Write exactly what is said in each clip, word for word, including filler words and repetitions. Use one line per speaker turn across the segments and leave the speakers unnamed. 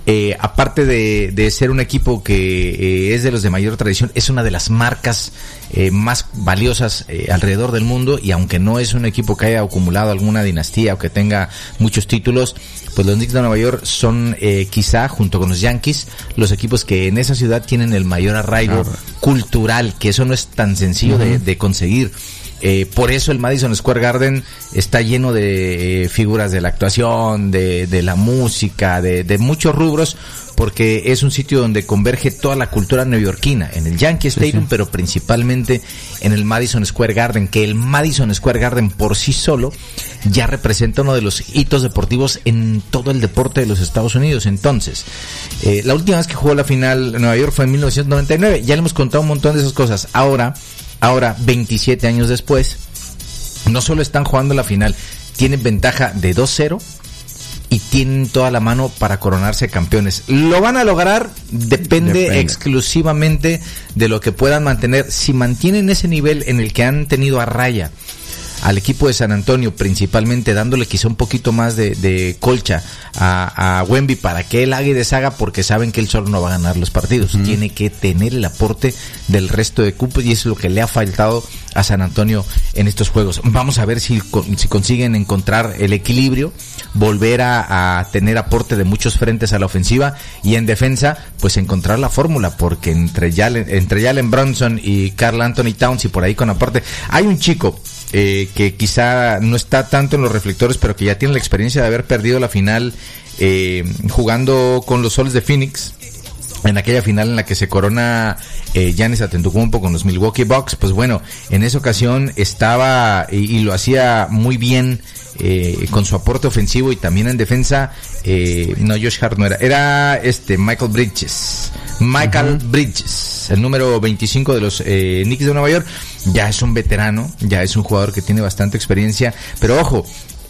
Eh, aparte de, de ser un equipo que eh, es de los de mayor tradición, es una de las marcas eh, más valiosas eh, alrededor del mundo, y aunque no es un equipo que haya acumulado alguna dinastía o que tenga muchos títulos, pues los Knicks de Nueva York son eh, quizá, junto con los Yankees, los equipos que en esa ciudad tienen el mayor arraigo ah, cultural, que eso no es tan sencillo uh-huh. de, de conseguir. Eh, por eso el Madison Square Garden está lleno de eh, figuras de la actuación, de, de la música, de, de muchos rubros, porque es un sitio donde converge toda la cultura neoyorquina, en el Yankee Stadium, sí, sí. pero principalmente en el Madison Square Garden, que el Madison Square Garden por sí solo ya representa uno de los hitos deportivos en todo el deporte de los Estados Unidos. Entonces, eh, la última vez que jugó la final en Nueva York fue en mil novecientos noventa y nueve, ya le hemos contado un montón de esas cosas. Ahora, ahora veintisiete años después, no solo están jugando la final, tienen ventaja de dos cero y tienen toda la mano para coronarse campeones. ¿Lo van a lograr? Depende, Depende exclusivamente de lo que puedan mantener. Si mantienen ese nivel en el que han tenido a raya al equipo de San Antonio, principalmente dándole quizá un poquito más de, de colcha a, a Wemby para que él haga y deshaga, porque saben que él solo no va a ganar los partidos. Mm. Tiene que tener el aporte del resto de cupos, y eso es lo que le ha faltado a San Antonio en estos juegos. Vamos a ver si, si consiguen encontrar el equilibrio, volver a, a tener aporte de muchos frentes a la ofensiva, y en defensa pues encontrar la fórmula, porque entre Jalen, entre Jalen Brunson y Karl Anthony Towns, y por ahí con aporte, hay un chico Eh, que quizá no está tanto en los reflectores, pero que ya tiene la experiencia de haber perdido la final eh, jugando con los Soles de Phoenix, en aquella final en la que se corona eh, Giannis Antetokounmpo con los Milwaukee Bucks. Pues bueno, en esa ocasión estaba y, y lo hacía muy bien eh, con su aporte ofensivo, y también en defensa. eh, no, Josh Hart no era, era este Michael Bridges Michael uh-huh. Bridges, el número veinticinco de los eh, Knicks de Nueva York. Ya es un veterano, ya es un jugador que tiene bastante experiencia, pero ojo,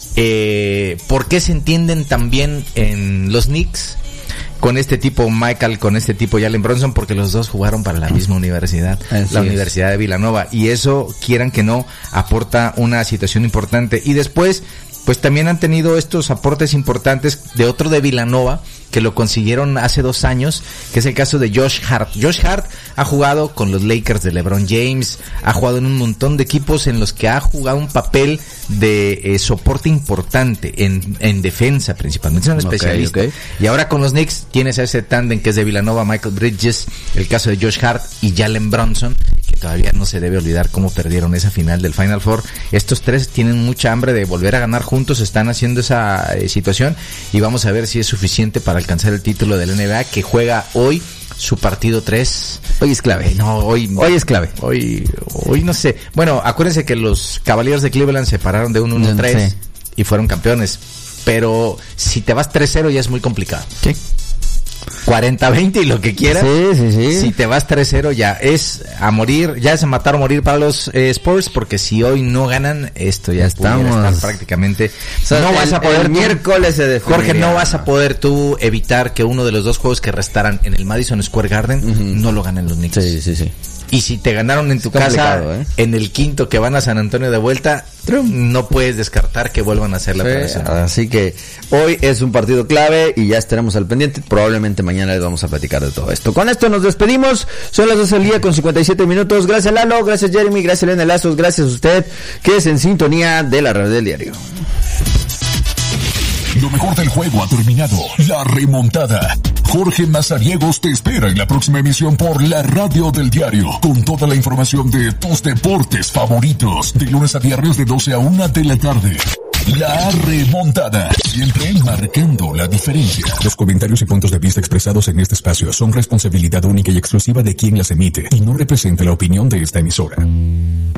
eh, ¿por qué se entienden tan bien en los Knicks con este tipo Michael, con este tipo Jalen Brunson? Porque los dos jugaron para la misma universidad, Así la es. Universidad de Villanova, y eso, quieran que no, aporta una situación importante. Y después, pues también han tenido estos aportes importantes de otro de Villanova, que lo consiguieron hace dos años, que es el caso de Josh Hart. Josh Hart ha jugado con los Lakers de LeBron James, ha jugado en un montón de equipos en los que ha jugado un papel de eh, soporte importante en, en defensa principalmente, es un especialista. Okay, okay. Y ahora con los Knicks tienes a ese tándem que es de Villanova, Michael Bridges, el caso de Josh Hart y Jalen Brunson, que todavía no se debe olvidar cómo perdieron esa final del Final Four. Estos tres tienen mucha hambre de volver a ganar juntos, están haciendo esa eh, situación, y vamos a ver si es suficiente para alcanzar el título del N B A, que juega hoy su partido tres.
Hoy es clave.
No, hoy
hoy es clave.
Hoy hoy no sé. Bueno, acuérdense que los Cavaliers de Cleveland se pararon de un uno tres sí. y fueron campeones, pero si te vas tres cero ya es muy complicado.
Sí.
cuarenta veinte y lo que quieras.
Sí, sí, sí.
Si te vas tres cero ya es a morir, ya es a matar o morir para los eh, Spurs, porque si hoy no ganan, esto ya estamos prácticamente.
O sea, no el, vas a poder
el
miércoles se definiría.
Jorge, no vas a poder tú evitar que uno de los dos juegos que restaran en el Madison Square Garden uh-huh. no lo ganen los Knicks.
Sí, sí, sí.
Y si te ganaron en tu casa, ¿eh? En el quinto que van a San Antonio de vuelta, no puedes descartar que vuelvan a hacer la operación.
Sí, así que hoy es un partido clave y ya estaremos al pendiente. Probablemente mañana les vamos a platicar de todo esto. Con esto nos despedimos. Son las doce del día con cincuenta y siete minutos. Gracias Lalo, gracias Jeremy, gracias Elena Lazos, gracias a usted que es en sintonía de la radio del diario.
Lo mejor del juego ha terminado. La remontada. Jorge Mazariegos te espera en la próxima emisión por la radio del diario, con toda la información de tus deportes favoritos, de lunes a viernes de doce a una de la tarde. La remontada, siempre marcando la diferencia. Los comentarios y puntos de vista expresados en este espacio son responsabilidad única y exclusiva de quien las emite y no representa la opinión de esta emisora.